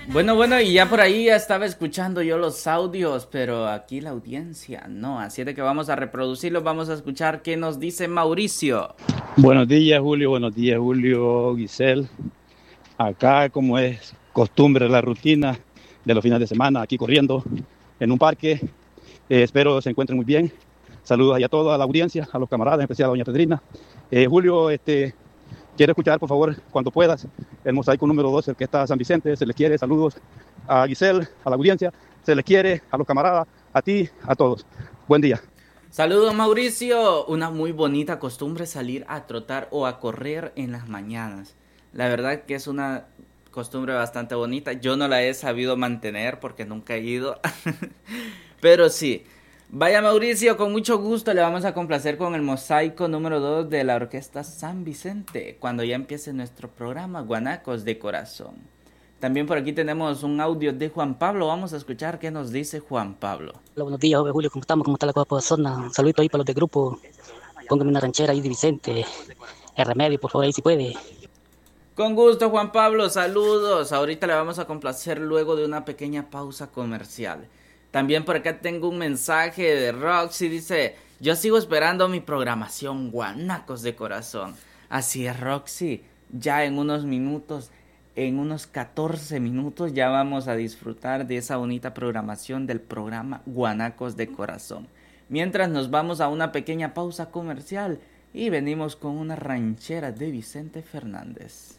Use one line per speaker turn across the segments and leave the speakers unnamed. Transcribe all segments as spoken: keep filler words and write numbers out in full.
Bueno, bueno, y ya por ahí ya estaba escuchando yo los audios, pero aquí la audiencia no, así de que vamos a reproducirlos, vamos a escuchar qué nos dice Mauricio.
Buenos días, Julio, buenos días, Julio, Giselle. Acá, como es costumbre, la rutina de los fines de semana, aquí corriendo en un parque. Eh, espero se encuentren muy bien. Saludos a toda la audiencia, a los camaradas, en especial a doña Pedrina. Eh, Julio, este, quiero escuchar, por favor, cuando puedas, el mosaico número doce, el que está San Vicente. Se les quiere. Saludos a Giselle, a la audiencia. Se les quiere, a los camaradas, a ti, a todos. Buen día.
Saludos, Mauricio. Una muy bonita costumbre salir a trotar o a correr en las mañanas. La verdad que es una costumbre bastante bonita. Yo no la he sabido mantener porque nunca he ido. Pero sí. Vaya, Mauricio, con mucho gusto le vamos a complacer con el mosaico número dos de la Orquesta San Vicente, cuando ya empiece nuestro programa Guanacos de Corazón. También por aquí tenemos un audio de Juan Pablo. Vamos a escuchar qué nos dice Juan Pablo.
Hola, buenos días, Julio, ¿cómo estamos? ¿Cómo está la cosa por zona? Un saludito ahí para los de grupo. Póngame una ranchera ahí de Vicente. El remedio, por favor, ahí si puede.
Con gusto, Juan Pablo, saludos. Ahorita le vamos a complacer luego de una pequeña pausa comercial. También por acá tengo un mensaje de Roxy, dice: yo sigo esperando mi programación Guanacos de Corazón. Así es, Roxy, ya en unos minutos, en unos catorce minutos ya vamos a disfrutar de esa bonita programación del programa Guanacos de Corazón. Mientras nos vamos a una pequeña pausa comercial y venimos con una ranchera de Vicente Fernández.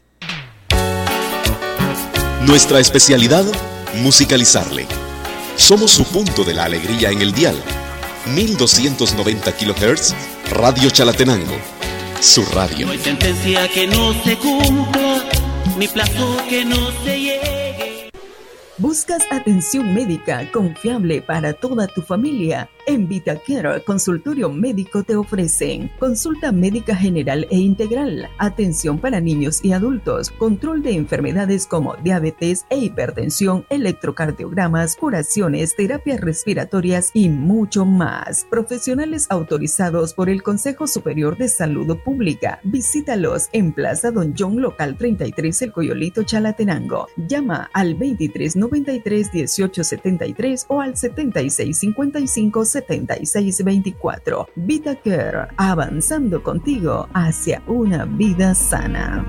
Nuestra especialidad, musicalizarle. Somos su punto de la alegría en el dial. mil doscientos noventa kilohertz, Radio Chalatenango. Su radio.
No hay sentencia que no se cumpla, ni plazo que no se llegue.
¿Buscas atención médica confiable para toda tu familia? En VitaCare Consultorio Médico te ofrecen consulta médica general e integral, atención para niños y adultos, control de enfermedades como diabetes e hipertensión, electrocardiogramas, curaciones, terapias respiratorias y mucho más. Profesionales autorizados por el Consejo Superior de Salud Pública. Visítalos en Plaza Don John, local treinta y tres, El Coyolito, Chalatenango. Llama al veintitrés noventa y tres dieciocho setenta y tres o al setenta y seis cincuenta y cinco setenta y seis veinticuatro. VitaCare, avanzando contigo hacia una vida sana.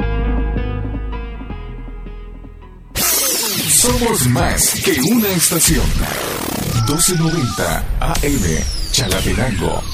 Somos más que una estación. doce noventa A M Chalatenango.